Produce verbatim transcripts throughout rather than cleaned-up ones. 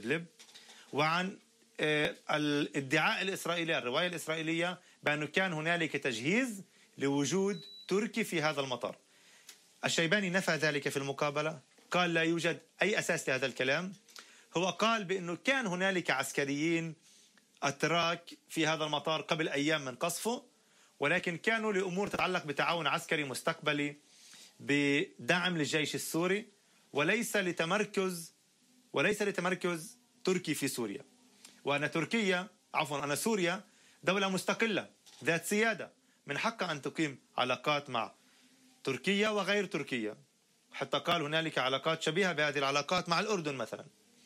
إدلب، وعن الادعاء الإسرائيلي، الرواية الإسرائيلية بأنه كان هنالك تجهيز لوجود تركي في هذا المطار. الشيباني نفى ذلك في المقابلة، قال لا يوجد أي أساس لهذا الكلام. هو قال بأنه كان هنالك عسكريين أتراك في هذا المطار قبل أيام من قصفه، ولكن كانوا لأمور تتعلق بتعاون عسكري مستقبلي بدعم للجيش السوري، وليس لتمركز وليس لتمركز تركي في سوريا. وأن تركيا عفوا أن سوريا دولة مستقلة ذات سيادة، من حقها أن تقيم علاقات مع تركيا وغير تركيا. حتى قال هنالك علاقات شبيهة بهذه العلاقات مع الأردن مثلا.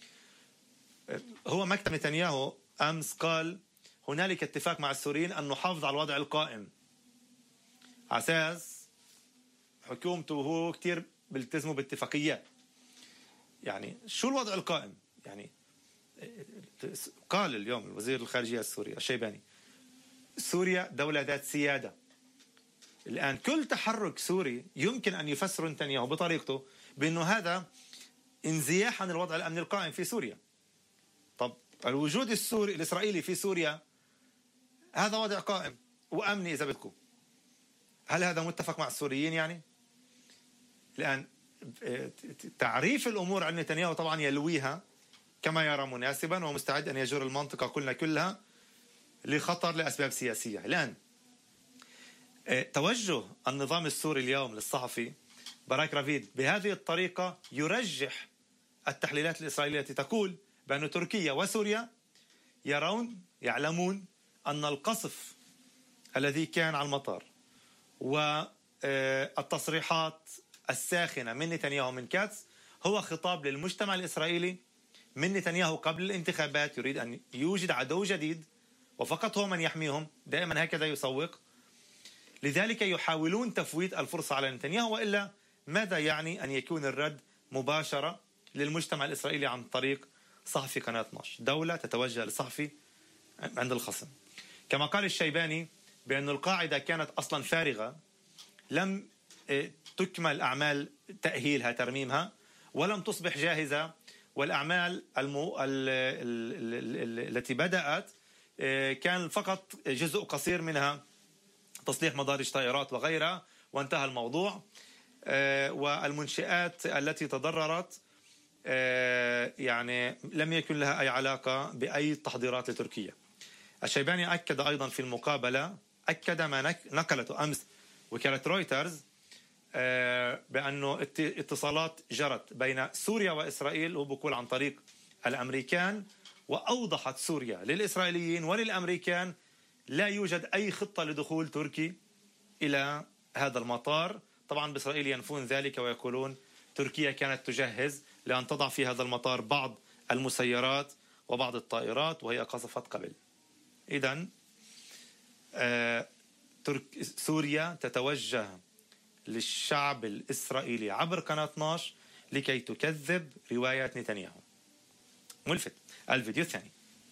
هو مكتب نتنياهو أمس قال هنالك اتفاق مع السوريين أن نحافظ على الوضع القائم، على أساس حكومته وهو كتير بيلتزموا باتفاقيات. يعني شو الوضع القائم؟ يعني قال اليوم الوزير الخارجية السوري الشيباني سوريا دولة ذات سيادة. الآن كل تحرك سوري يمكن أن يفسر نتنياهو بطريقته بأنه هذا انزياح عن الوضع الأمني القائم في سوريا. طب الوجود السوري الإسرائيلي في سوريا هذا وضع قائم وأمني إذا بدكم. هل هذا متفق مع السوريين؟ يعني الآن تعريف الأمور عن نتنياهو طبعا يلويها كما يرى مناسبا، ومستعد أن يجر المنطقة قلنا كلها لخطر لأسباب سياسية. الآن توجه النظام السوري اليوم للصحفي باراك رافيد بهذه الطريقة يرجح التحليلات الإسرائيلية التي تقول بأن تركيا وسوريا يرون يعلمون أن القصف الذي كان على المطار والتصريحات الساخنة من نتنياهو من كاتس هو خطاب للمجتمع الإسرائيلي من نتنياهو قبل الانتخابات، يريد أن يوجد عدو جديد وفقط هو من يحميهم، دائما هكذا يسوق. لذلك يحاولون تفويت الفرصة على نتنياهو، وإلا ماذا يعني أن يكون الرد مباشرة للمجتمع الإسرائيلي عن طريق صحفي قناة اثني عشر؟ دولة تتوجه لصحفي عند الخصم. كما قال الشيباني بأن القاعدة كانت أصلا فارغة، لم تكمل أعمال تأهيلها ترميمها، ولم تصبح جاهزة، والأعمال المو... ال... ال... ال... التي بدأت كان فقط جزء قصير منها تصليح مدارج طائرات وغيرها وانتهى الموضوع. والمنشآت التي تضررت يعني لم يكن لها أي علاقة بأي تحضيرات لتركيا. الشيباني أكد أيضا في المقابلة، أكد ما نقلته أمس وكالة رويترز بأنه اتصالات جرت بين سوريا وإسرائيل، وبقول عن طريق الأمريكان، وأوضحت سوريا للإسرائيليين وللأمريكان لا يوجد أي خطة لدخول تركي إلى هذا المطار. طبعا بإسرائيل ينفون ذلك ويقولون تركيا كانت تجهز لأن تضع في هذا المطار بعض المسيرات وبعض الطائرات وهي قصفت قبل. إذن آه سوريا تتوجه للشعب الإسرائيلي عبر قناة اثني عشر لكي تكذب رواية نتنياهو. ملفت. الفيديو الثاني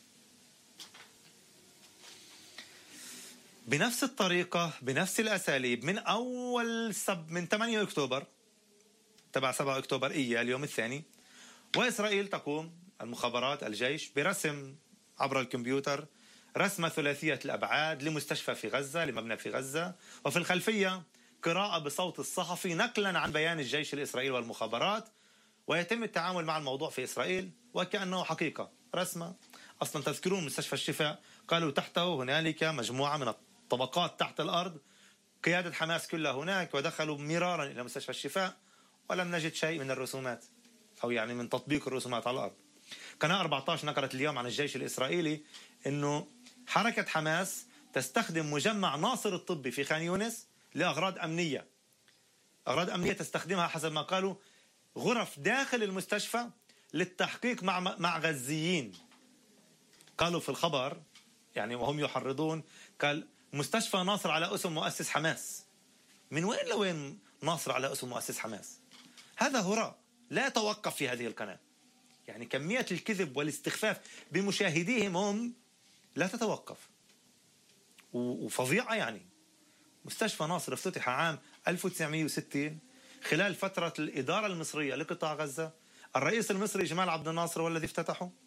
بنفس الطريقة بنفس الأساليب من أول سب من ثمانية أكتوبر تبع سبعة أكتوبر إياه اليوم الثاني، وإسرائيل تقوم المخابرات الجيش برسم عبر الكمبيوتر رسمة ثلاثية الأبعاد لمستشفى في غزة، لمبنى في غزة، وفي الخلفية قراءة بصوت الصحفي نقلا عن بيان الجيش الإسرائيلي والمخابرات، ويتم التعامل مع الموضوع في إسرائيل وكأنه حقيقة رسمة. أصلا تذكرون مستشفى الشفاء قالوا تحته هنالك مجموعة من الطبقات تحت الأرض، قيادة حماس كلها هناك، ودخلوا مرارا إلى مستشفى الشفاء ولم نجد شيء من الرسومات أو يعني من تطبيق الرسومات على الأرض. قناة أربعة عشر نقلت اليوم عن الجيش الإسرائيلي أنه حركة حماس تستخدم مجمع ناصر الطبي في خان يونس لأغراض أمنية، أغراض أمنية تستخدمها حسب ما قالوا غرف داخل المستشفى للتحقيق مع مع غزيين. قالوا في الخبر يعني وهم يحرضون، قال مستشفى ناصر على اسم مؤسس حماس. من وين لوين ناصر على اسم مؤسس حماس؟ هذا هراء لا يتوقف في هذه القناة. يعني كمية الكذب والاستخفاف بمشاهديهم هم لا تتوقف وفظيعة. يعني مستشفى ناصر افتتح عام ألف وتسعمئة وستين خلال فترة الإدارة المصرية لقطاع غزة. الرئيس المصري جمال عبد الناصر هو الذي افتتحه،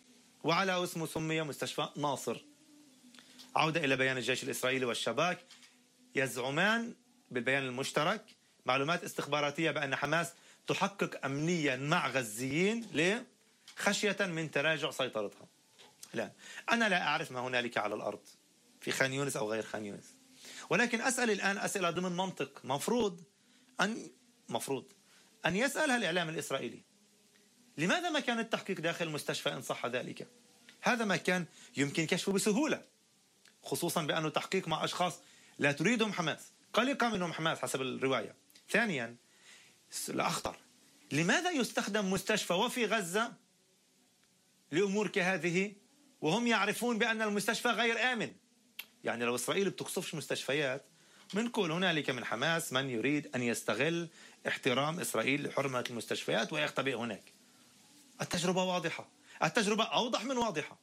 وعلى اسمه سمي مستشفى ناصر. عودة إلى بيان الجيش الإسرائيلي والشباك، يزعمان بالبيان المشترك معلومات استخباراتية بأن حماس تحقق أمنيا مع غزيين ليه؟ خشية من تراجع سيطرتها. لا، أنا لا أعرف ما هنالك على الأرض في خان يونس أو غير خان يونس، ولكن أسأل الآن أسئلة ضمن منطق مفروض أن مفروض أن يسألها الإعلام الإسرائيلي. لماذا ما كان التحقيق داخل المستشفى إن صح ذلك؟ هذا ما كان يمكن كشفه بسهولة، خصوصا بأنه تحقيق مع أشخاص لا تريدهم حماس، قلق منهم حماس حسب الرواية. ثانيا الأخطر، لماذا يستخدم مستشفى وفي غزة لأمور كهذه وهم يعرفون بأن المستشفى غير آمن؟ يعني لو إسرائيل بتقصفش مستشفيات منقول هنالك من حماس من يريد أن يستغل احترام إسرائيل لحرمة المستشفيات ويختبئ هناك. التجربة واضحة، التجربة أوضح من واضحة.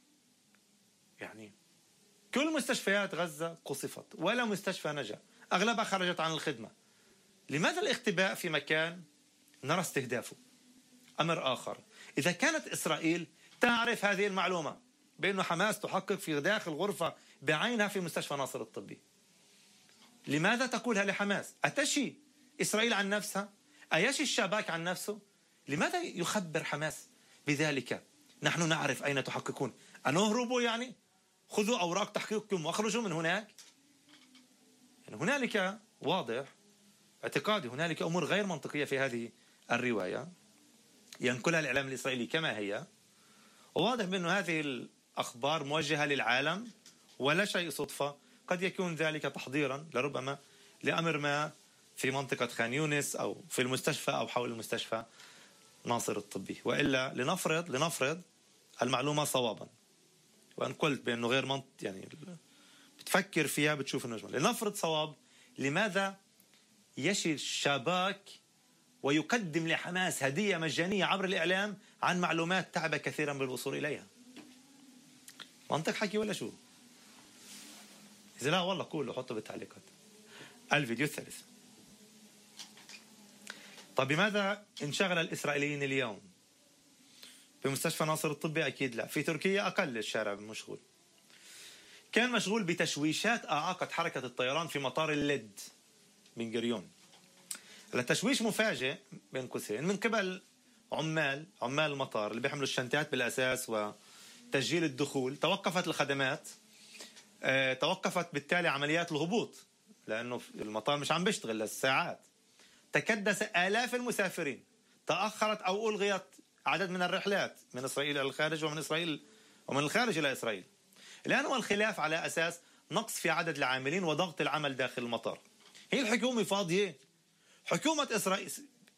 يعني كل مستشفيات غزة قصفت ولا مستشفى نجا، أغلبها خرجت عن الخدمة. لماذا الاختباء في مكان نرى استهدافه؟ أمر آخر، إذا كانت إسرائيل تعرف هذه المعلومة بأن حماس تحقق في داخل غرفة بعينها في مستشفى ناصر الطبي، لماذا تقولها لحماس؟ أتشي إسرائيل عن نفسها؟ أيشي الشباك عن نفسه؟ لماذا يخبر حماس بذلك؟ نحن نعرف أين تحققون، أن اهربوا يعني خذوا أوراق تحقيقكم واخرجوا من هناك. يعني هنالك واضح اعتقادي هنالك أمور غير منطقية في هذه الرواية ينقلها الإعلام الإسرائيلي كما هي، وواضح بأن هذه الأخبار موجهة للعالم ولا شيء صدفة. قد يكون ذلك تحضيرا لربما لأمر ما في منطقة خان يونس أو في المستشفى أو حول المستشفى ناصر الطبي. وإلا لنفرض لنفرض المعلومة صوابا، وأن قلت بأنه غير منطق يعني بتفكر فيها بتشوف النجمة، لنفرض صواب، لماذا يشي الشباك ويقدم لحماس هدية مجانية عبر الإعلام عن معلومات تعب كثيرا بالوصول إليها؟ منطق حكي ولا شو؟ إذا لا والله قولوا حطوا بالتعليقات. الفيديو الثالث. طب بماذا انشغل الإسرائيليين اليوم؟ بمستشفى ناصر الطبي أكيد لا. في تركيا أقل الشارع مشغول، كان مشغول بتشويشات أعاقت حركة الطيران في مطار اللد بن جريون. التشويش مفاجئ بين قوسين من قبل عمال عمال المطار اللي بيحملوا الشنطات بالأساس وتسجيل الدخول. توقفت الخدمات، اه توقفت بالتالي عمليات الهبوط لأنه المطار مش عم بيشتغل للساعات. تكدس آلاف المسافرين، تأخرت أو ألغيت عدد من الرحلات من إسرائيل إلى الخارج ومن إسرائيل ومن الخارج إلى إسرائيل. الآن هو الخلاف على أساس نقص في عدد العاملين وضغط العمل داخل المطار. هي الحكومة فاضية، حكومة إسرائيل،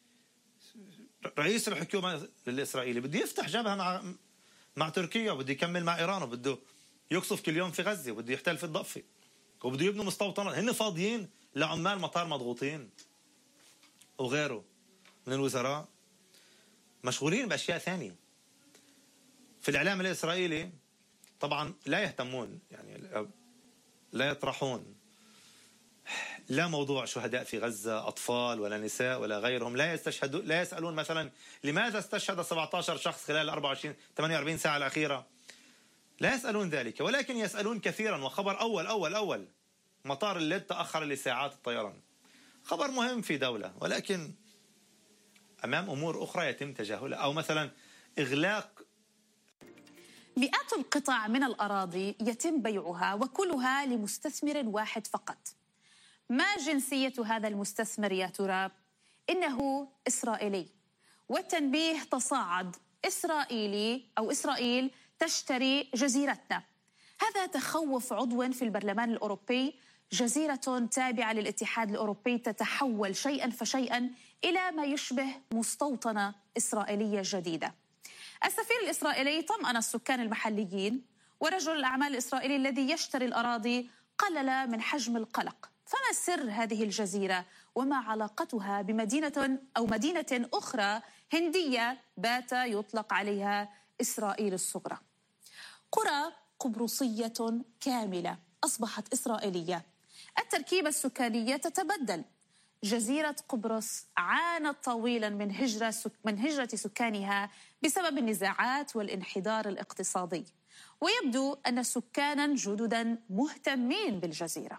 رئيس الحكومة الإسرائيلي بده يفتح جبهة مع مع تركيا وبده يكمل مع إيران وبده يقصف كل يوم في غزة وبده يحتل في الضفة وبده يبنوا مستوطنات. هن فاضيين لعمال مطار مضغوطين وغيره من الوزراء مشغولين بأشياء ثانية. في الإعلام الإسرائيلي طبعا لا يهتمون، يعني لا يطرحون لا موضوع شهداء في غزة أطفال ولا نساء ولا غيرهم. لا يستشهدون، لا يسألون مثلا لماذا استشهد سبعة عشر شخص خلال أربعة وعشرين ثمانية وأربعين ساعة الأخيرة. لا يسألون ذلك، ولكن يسألون كثيرا. وخبر أول أول أول مطار اللد تأخر لساعات الطيران، خبر مهم في دولة، ولكن أمام أمور أخرى يتم تجاهلها. أو مثلا إغلاق مئات القطع من الأراضي يتم بيعها وكلها لمستثمر واحد فقط. ما جنسية هذا المستثمر يا ترى؟ إنه إسرائيلي، والتنبيه تصاعد. إسرائيلي أو إسرائيل تشتري جزيرتنا. هذا تخوف عضو في البرلمان الأوروبي. جزيرة تابعة للاتحاد الأوروبي تتحول شيئا فشيئا إلى ما يشبه مستوطنة إسرائيلية جديدة. السفير الإسرائيلي طمأن السكان المحليين، ورجل الأعمال الإسرائيلي الذي يشتري الأراضي قلل من حجم القلق. فما سر هذه الجزيرة وما علاقتها بمدينة أو مدينة أخرى هندية بات يطلق عليها إسرائيل الصغرى؟ قرى قبرصية كاملة أصبحت إسرائيلية. التركيبة السكانية تتبدل. جزيرة قبرص عانت طويلا من هجرة من هجرة سكانها بسبب النزاعات والانحدار الاقتصادي، ويبدو أن سكانا جددا مهتمين بالجزيرة.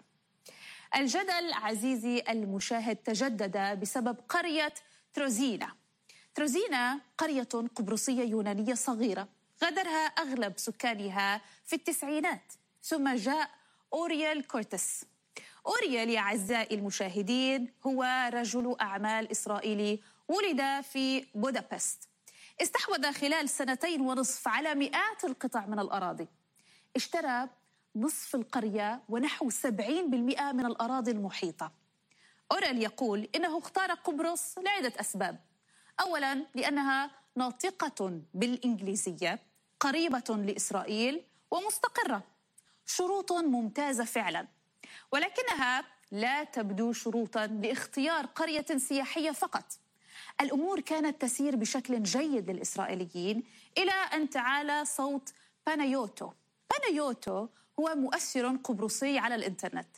الجدل عزيزي المشاهد تجدد بسبب قرية تروزينا. تروزينا قرية قبرصية يونانية صغيرة غادرها أغلب سكانها في التسعينات، ثم جاء أوريال كورتس. أوريال يا أعزائي المشاهدين هو رجل أعمال إسرائيلي ولد في بودابست، استحوذ خلال سنتين ونصف على مئات القطع من الأراضي، اشترى نصف القرية ونحو سبعين بالمئة من الأراضي المحيطة. أوريال يقول إنه اختار قبرص لعدة أسباب. أولاً لأنها ناطقة بالإنجليزية، قريبة لإسرائيل ومستقرة، شروط ممتازة فعلاً، ولكنها لا تبدو شروطاً لاختيار قرية سياحية فقط. الأمور كانت تسير بشكل جيد للإسرائيليين إلى أن تعالى صوت بانايوتو. بانايوتو هو مؤثر قبرصي على الإنترنت،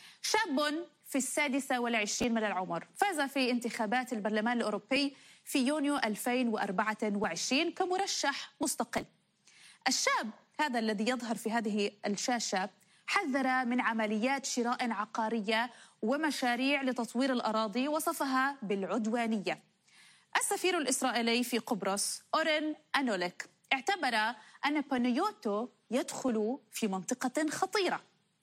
شاب في السادسة والعشرين من العمر، فاز في انتخابات البرلمان الأوروبي في يونيو ألفين وأربعة وعشرين كمرشح مستقل. الشاب هذا الذي يظهر في هذه الشاشة حذر من عمليات شراء عقارية ومشاريع لتطوير الأراضي، وصفها بالعدوانية. السفير الإسرائيلي في قبرص أورين أنوليك اعتبر أن بانايوتو يدخل في منطقة خطيرة.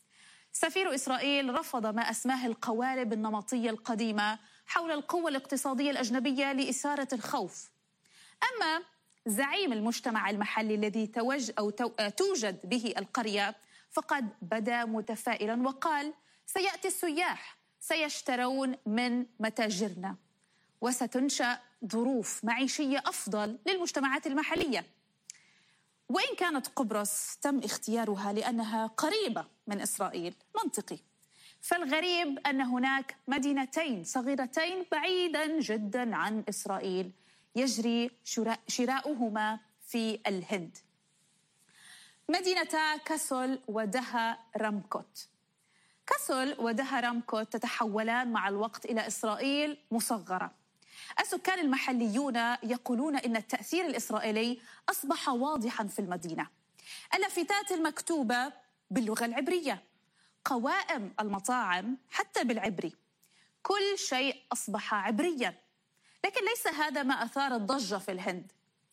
سفير إسرائيل رفض ما أسماه القوالب النمطية القديمة حول القوة الاقتصادية الأجنبية لإثارة الخوف. أما زعيم المجتمع المحلي الذي توج أو توجد به القرية فقد بدا متفائلا وقال: سيأتي السياح، سيشترون من متاجرنا، وستنشأ ظروف معيشية أفضل للمجتمعات المحلية. وإن كانت قبرص تم اختيارها لأنها قريبة من إسرائيل، منطقي، فالغريب أن هناك مدينتين صغيرتين بعيدا جدا عن إسرائيل يجري شراؤهما في الهند، مدينتا كاسول ودها رامكوت. كاسول ودها رامكوت تتحولان مع الوقت إلى إسرائيل مصغرة. السكان المحليون يقولون إن التأثير الإسرائيلي أصبح واضحا في المدينة. اللافتات المكتوبة باللغة العبرية، قوائم المطاعم حتى بالعبري، كل شيء أصبح عبريا. لكن ليس هذا ما أثار الضجة في الهند.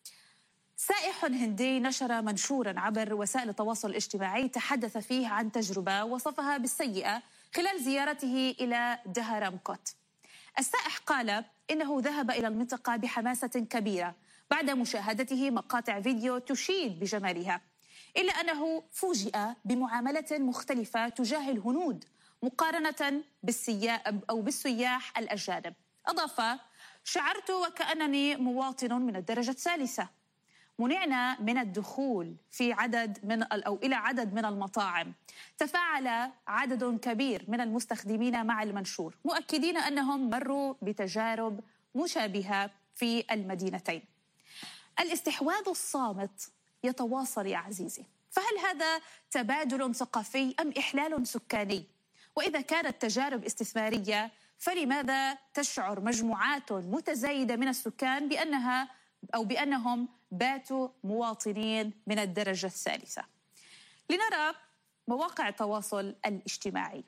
سائح هندي نشر منشورا عبر وسائل التواصل الاجتماعي تحدث فيه عن تجربة وصفها بالسيئة خلال زيارته إلى دها رامكوت. السائح قال إنه ذهب إلى المنطقة بحماسة كبيرة بعد مشاهدته مقاطع فيديو تشيد بجمالها، إلا أنه فوجئ بمعاملة مختلفة تجاه الهنود مقارنة بالسياح أو بالسياح الأجانب. أضاف: شعرت وكأنني مواطن من الدرجة الثالثة. منعنا من الدخول في عدد من أو إلى عدد من المطاعم. تفاعل عدد كبير من المستخدمين مع المنشور، مؤكدين أنهم مروا بتجارب مشابهة في المدينتين. الاستحواذ الصامت يتواصل يا عزيزي، فهل هذا تبادل ثقافي أم إحلال سكاني؟ وإذا كانت تجارب استثمارية، فلماذا تشعر مجموعات متزايدة من السكان بأنها أو بأنهم باتوا مواطنين من الدرجة الثالثة؟ لنرى مواقع التواصل الاجتماعي.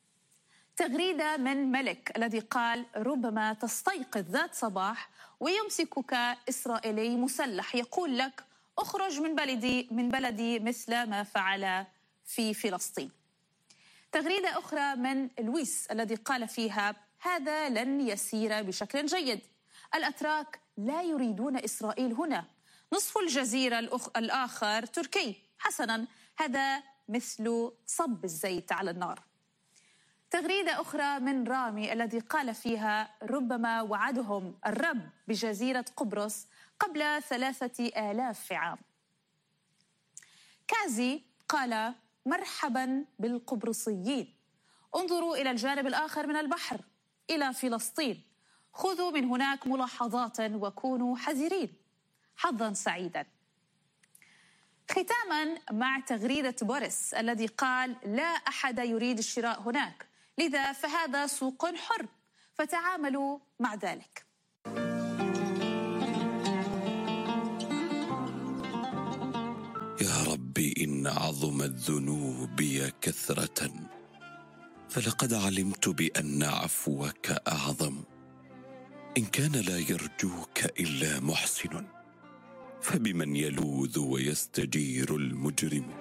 تغريدة من ملك الذي قال: ربما تستيقظ ذات صباح ويمسكك إسرائيلي مسلح يقول لك: اخرج من بلدي من بلدي مثل ما فعل في فلسطين. تغريدة أخرى من لويس الذي قال فيها: هذا لن يسير بشكل جيد، الأتراك لا يريدون إسرائيل هنا، نصف الجزيرة الأخ... الآخر تركي، حسنا هذا مثل صب الزيت على النار. تغريدة أخرى من رامي الذي قال فيها: ربما وعدهم الرب بجزيرة قبرص قبل ثلاثة آلاف عام. كازي قال: مرحبا بالقبرصيين، انظروا إلى الجانب الآخر من البحر، إلى فلسطين، خذوا من هناك ملاحظات وكونوا حذرين، حظا سعيدا. ختاما مع تغريدة بوريس الذي قال: لا أحد يريد الشراء هناك، لذا فهذا سوق حر، فتعاملوا مع ذلك. يا ربي إن عظمت ذنوبي كثرة، فلقد علمت بأن عفوك أعظم. إن كان لا يرجوك إلا محسن، فبمن يلوذ ويستجير المجرم.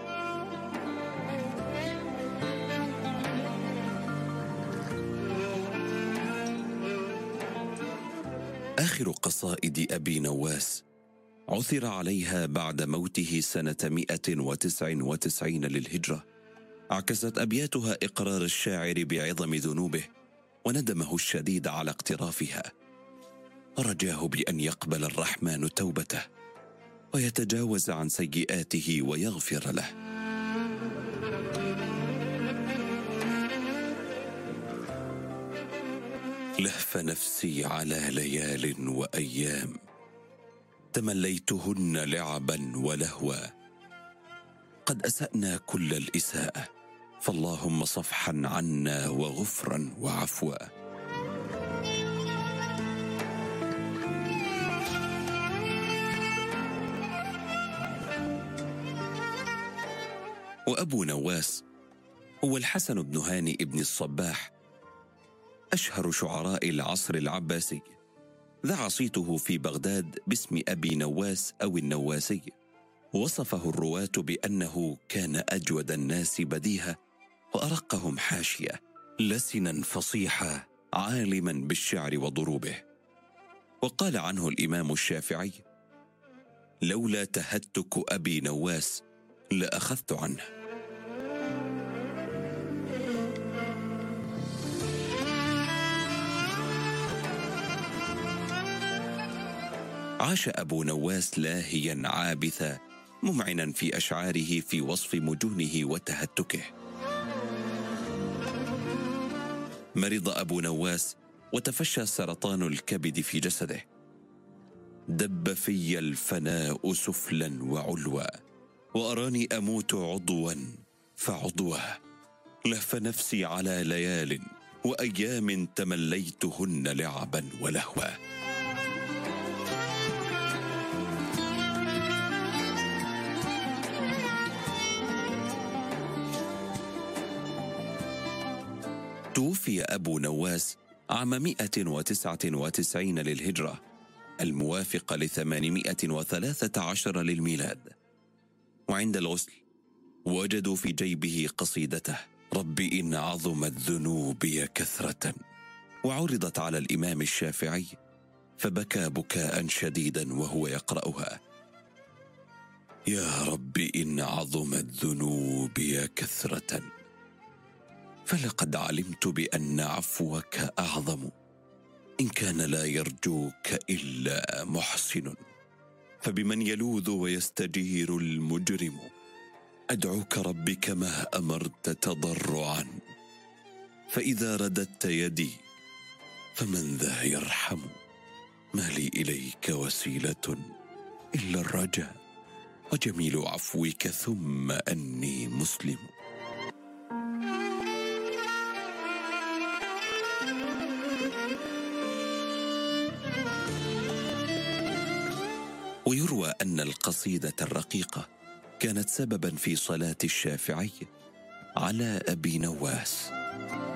آخر قصائد أبي نواس عثر عليها بعد موته سنة مئة وتسع وتسعين للهجرة. عكست أبياتها إقرار الشاعر بعظم ذنوبه وندمه الشديد على اقترافها، ورجاه بأن يقبل الرحمن توبته ويتجاوز عن سيئاته ويغفر له. لهف نفسي على ليال وأيام، تمليتهن لعبا ولهوا. قد أسأنا كل الإساءة، فاللهم صفحا عنا وغفرا وعفوا. وأبو نواس هو الحسن بن هاني ابن الصباح، أشهر شعراء العصر العباسي. ذاع صيته في بغداد باسم أبي نواس أو النواسي. وصفه الرواة بأنه كان أجود الناس بديهة وأرقهم حاشية، لسنا فصيحا عالما بالشعر وضروبه. وقال عنه الإمام الشافعي: لولا تهتك أبي نواس لأخذت عنه. عاش أبو نواس لاهيا عابثا ممعنا في أشعاره في وصف مجونه وتهتكه. مرض أبو نواس وتفشى سرطان الكبد في جسده. دب في الفناء سفلا وعلوا، وأراني أموت عضوا فعضوا. لهف نفسي على ليال وأيام تمليتهن لعبا ولهوا. توفي أبو نواس عام مئة وتسعة وتسعين للهجرة، الموافق لثمانمائة وثلاثة عشر للميلاد. وعند الغسل وجدوا في جيبه قصيدته ربي إن عظمت ذنوبي كثرة، وعرضت على الإمام الشافعي فبكى بكاء شديدا وهو يقرأها: يا ربي إن عظمت ذنوبي كثرة، فلقد علمت بأن عفوك أعظم. إن كان لا يرجوك إلا محسن، فبمن يلوذ ويستجير المجرم. أدعوك ربي كما أمرت تضرعا، فإذا رددت يدي فمن ذا يرحم. ما لي إليك وسيلة إلا الرجاء، وجميل عفوك ثم أني مسلم. ويروى أن القصيدة الرقيقة كانت سببا في صلاة الشافعي على أبي نواس.